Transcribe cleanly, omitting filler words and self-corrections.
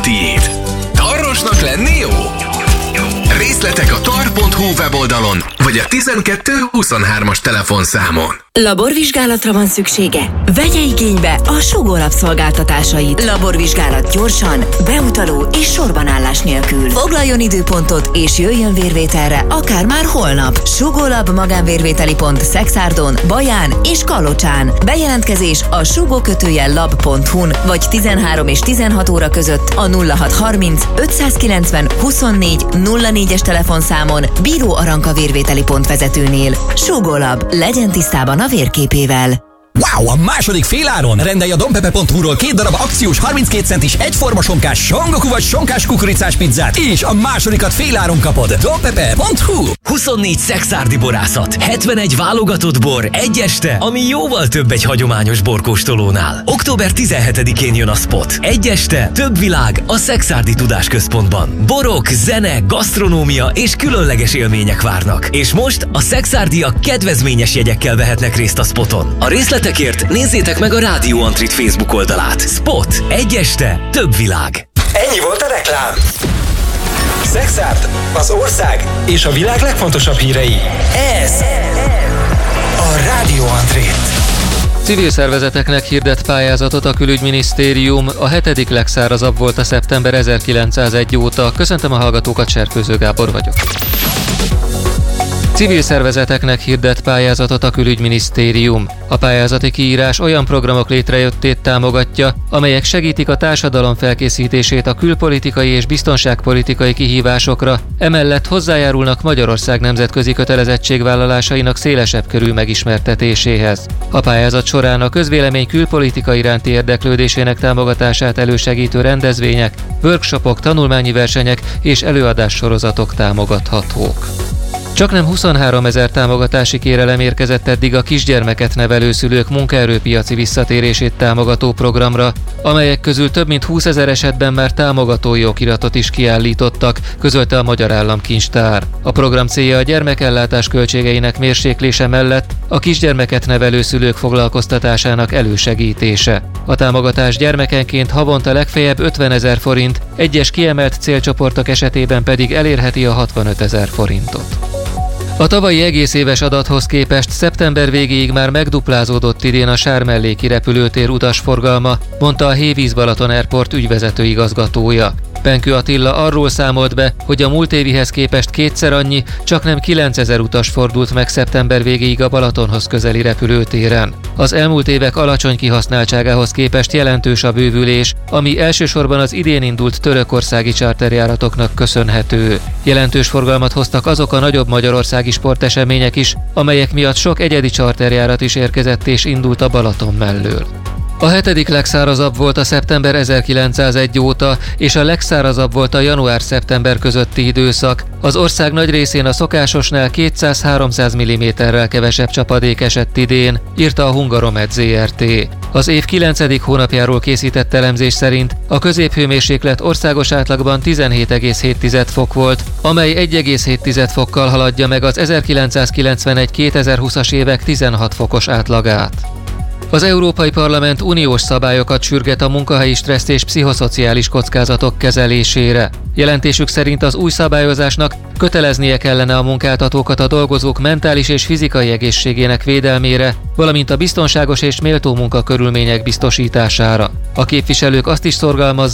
tiéd. Tarrosnak lenni jó? Részletek a tar.hu weboldalon, vagy a 12 23-as telefonszámon. Laborvizsgálatra van szüksége? Vegye igénybe a Sugólab szolgáltatásait. Laborvizsgálat gyorsan, beutaló és sorbanállás nélkül. Foglaljon időpontot és jöjjön vérvételre, akár már holnap. Sugólab magánvérvételi pont Szekszárdon, Baján és Kalocsán. Bejelentkezés a sugó-lab.hu-n vagy 13 és 16 óra között a 0630 590 24 04-es telefonszámon, Bíró Aranka vérvételi pont vezetőnél. Sugólab, legyen tisztában a vérképével. Wow, a második féláron! Rendelj a dompepe.hu-ról 2 darab akciós 32 centis egyforma sonkás songoku vagy sonkás kukoricás pizzát, és a másodikat féláron kapod. dompepe.hu. 24 szekszárdi borászat, 71 válogatott bor egy este, ami jóval több egy hagyományos borkóstolónál. Október 17-én jön a Spot. Egy este, több világ a Szekszárdi Tudásközpontban. Borok, zene, gasztronómia és különleges élmények várnak. És most a szekszárdiak kedvezményes jegyekkel vehetnek részt a Spoton. A részletekért nézzétek meg a Rádió Antrit Facebook oldalát. Spot. Egy este, több világ. Ennyi volt a reklám. Szekszárd, az ország és a világ legfontosabb hírei. Ez a Rádió Antrit. Civil szervezeteknek hirdett pályázatot a külügyminisztérium. A 7. legszárazabb volt a szeptember 1901 óta. Köszöntöm a hallgatókat, Serkőző Gábor vagyok. Civil szervezeteknek hirdett pályázatot a külügyminisztérium. A pályázati kiírás olyan programok létrejöttét támogatja, amelyek segítik a társadalom felkészítését a külpolitikai és biztonságpolitikai kihívásokra, emellett hozzájárulnak Magyarország nemzetközi kötelezettségvállalásainak szélesebb körű megismertetéséhez. A pályázat során a közvélemény külpolitika iránti érdeklődésének támogatását elősegítő rendezvények, workshopok, tanulmányi versenyek és előadássorozatok támogathatók. Csaknem 23 000 támogatási kérelem érkezett eddig a kisgyermeket nevelő szülők munkaerőpiaci visszatérését támogató programra, amelyek közül több mint 20 000 esetben már támogatói okiratot is kiállítottak, közölte a Magyar Államkincstár. A program célja a gyermekellátás költségeinek mérséklése mellett a kisgyermeket nevelő szülők foglalkoztatásának elősegítése. A támogatás gyermekenként havonta legfeljebb 50 000 forint, egyes kiemelt célcsoportok esetében pedig elérheti a 65 000 forintot. A tavalyi egész éves adathoz képest szeptember végéig már megduplázódott idén a Sármelléki repülőtér utasforgalma, mondta a Hévíz Balaton Airport ügyvezető igazgatója. Penkő Attila arról számolt be, hogy a múlt évihez képest kétszer annyi, csaknem 9 000 utas fordult meg szeptember végéig a Balatonhoz közeli repülőtéren. Az elmúlt évek alacsony kihasználtságához képest jelentős a bővülés, ami elsősorban az idén indult törökországi charterjáratoknak köszönhető. Jelentős forgalmat hoztak azok a nagyobb magyarországi sportesemények is, amelyek miatt sok egyedi charterjárat is érkezett és indult a Balaton mellől. A 7. legszárazabb volt a szeptember 1901 óta, és a legszárazabb volt a január-szeptember közötti időszak. Az ország nagy részén a szokásosnál 200-300 mm-rel kevesebb csapadék esett idén, írta a Hungaromet Zrt. Az év 9. hónapjáról készített elemzés szerint a középhőmérséklet országos átlagban 17,7 fok volt, amely 1,7 fokkal haladja meg az 1991-2020-as évek 16 fokos átlagát. Az Európai Parlament uniós szabályokat sürget a munkahelyi stressz és pszichoszociális kockázatok kezelésére. Jelentésük szerint az új szabályozásnak köteleznie kellene a munkáltatókat a dolgozók mentális és fizikai egészségének védelmére, valamint a biztonságos és méltó munkakörülmények biztosítására. A képviselők azt is szorgalmazzák,